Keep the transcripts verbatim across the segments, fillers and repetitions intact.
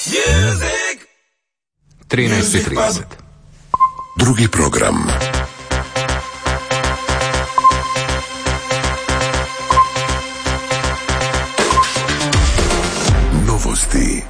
trinaest i trideset. Drugi program. Novosti.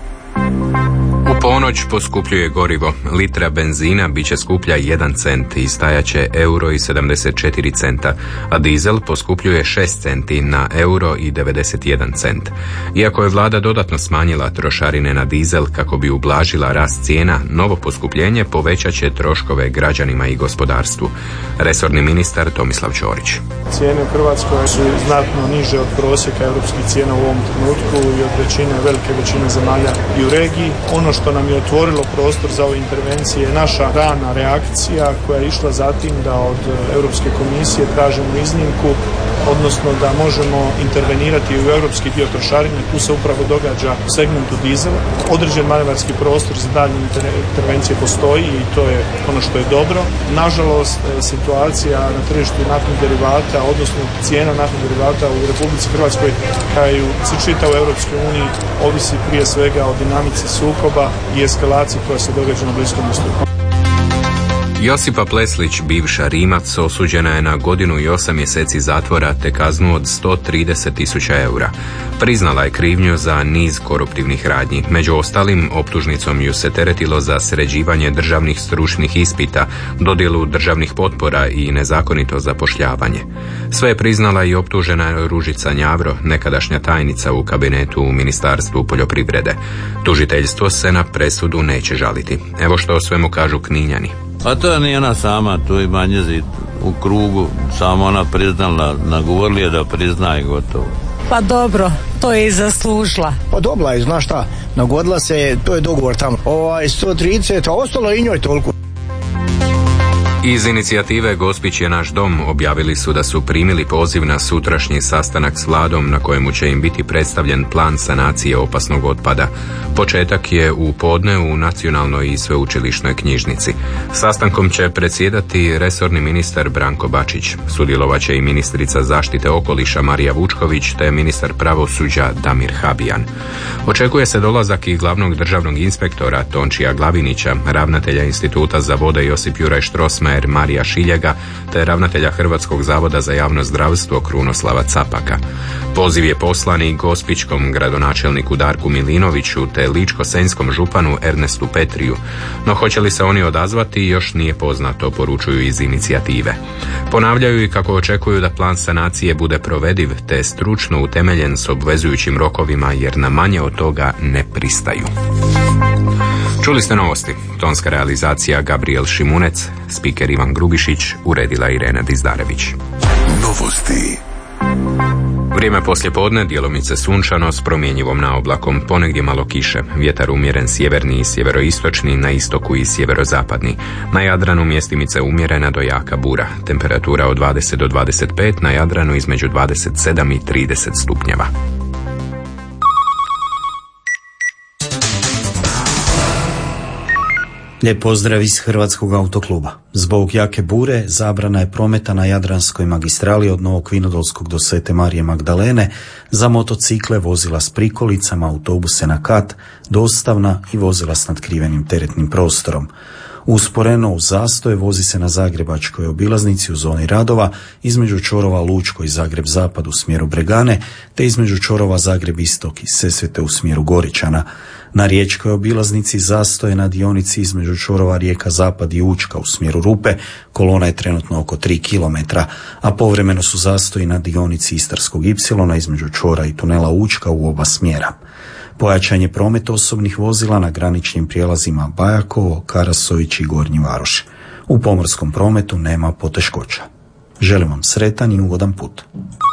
U ponoć poskupljuje gorivo. Litra benzina bit će skuplja jedan cent i stajaće euro i sedamdeset četiri centa, a dizel poskupljuje šest centi na euro i devedeset jedan cent. Iako je vlada dodatno smanjila trošarine na dizel kako bi ublažila rast cijena, novo poskupljenje povećat će troškove građanima i gospodarstvu. Resorni ministar Tomislav Ćorić. Cijene u Hrvatskoj su znatno niže od prosjeka europskih cijena u ovom trenutku i od većine, velike većine zemalja i u regiji. Ono što nam je otvorilo prostor za ove intervencije je naša rana reakcija koja je išla za tim da od Europske komisije tražimo iznimku, odnosno da možemo intervenirati u europski dio trošarine. Tu se upravo događa u segmentu dizela. Određen manevarski prostor za daljnje intervencije postoji i to je ono što je dobro. Nažalost, situacija na tržištu naftnih derivata, odnosno cijena naftnih derivata u Republici Hrvatskoj kao i u čitavoj Europskoj uniji ovisi prije svega o dinamici sukoba i eskalaciji koja se događa na Bliskom istoku. Josipa Pleslić, bivša Rimac, osuđena je na godinu i osam mjeseci zatvora te kaznu od sto trideset tisuća eura. Priznala je krivnju za niz koruptivnih radnji. Među ostalim, optužnicom ju se teretilo za sređivanje državnih stručnih ispita, dodjelu državnih potpora i nezakonito zapošljavanje. Sve je priznala i optužena Ružica Njavro, nekadašnja tajnica u kabinetu u Ministarstvu poljoprivrede. Tužiteljstvo se na presudu neće žaliti. Evo što o svemu kažu Kninjani. Pa to nije ona sama, tu ima njezi u krugu, samo ona priznala, nagovorili je da prizna i gotovo. Pa dobro, to je i zaslužila. Pa dobila je, znaš šta, nagodila se, to je dogovor tamo. Ovaj sto trideset, a ostalo i njoj toliko. Iz inicijative Gospić je naš dom objavili su da su primili poziv na sutrašnji sastanak s vladom na kojemu će im biti predstavljen plan sanacije opasnog otpada. Početak je u podne u Nacionalnoj i sveučilišnoj knjižnici. Sastankom će predsjedati resorni ministar Branko Bačić. Sudjelovat će i ministrica zaštite okoliša Marija Vučković te ministar pravosuđa Damir Habijan. Očekuje se dolazak i glavnog državnog inspektora Tončija Glavinića, ravnatelja Instituta za vode Josip Juraj Štrosmajer Marija Šiljega te ravnatelja Hrvatskog zavoda za javno zdravstvo Krunoslava Capaka. Poziv je poslan i gospićkom gradonačelniku Darku Milinoviću te ličko-senjskom županu Ernestu Petriju, no hoće li se oni odazvati još nije poznato, poručuju iz inicijative. Ponavljaju i kako očekuju da plan sanacije bude provediv te stručno utemeljen s obvezujućim rokovima jer na manje od toga ne pristaju. Čuli ste novosti. Tonska realizacija Gabriel Šimunec, spiker Ivan Grubišić, uredila Irena Dizdarević. Novosti. Vrijeme poslijepodne, djelomice sunčano s promjenjivom naoblakom, ponegdje malo kiše, vjetar umjeren sjeverni i sjeveroistočni, na istoku i sjeverozapadni. Na Jadranu mjestimice umjerena do jaka bura, temperatura od dvadeset do dvadeset pet, na Jadranu između dvadeset sedam i trideset stupnjeva. Lijep pozdrav iz Hrvatskog autokluba. Zbog jake bure zabrana je prometa na Jadranskoj magistrali od Novog Vinodolskog do Svete Marije Magdalene za motocikle, vozila s prikolicama, autobuse na kat, dostavna i vozila s nadkrivenim teretnim prostorom. Usporeno uz zastoj vozi se na Zagrebačkoj obilaznici u zoni radova između čvorova Lučko i Zagreb Zapad u smjeru Bregane te između čvorova Zagreb Istok i Sesvete u smjeru Goričana. Na Riječkoj obilaznici zastoje na dionici između čvorova Rijeka Zapad i Učka u smjeru Rupe, kolona je trenutno oko tri kilometra, a povremeno su zastoji na dionici Istarskog ipsilona između čvora i tunela Učka u oba smjera. Pojačan je promet osobnih vozila na graničnim prijelazima Bajakovo, Karasović i Gornji Varoš. U pomorskom prometu nema poteškoća. Želim vam sretan i ugodan put.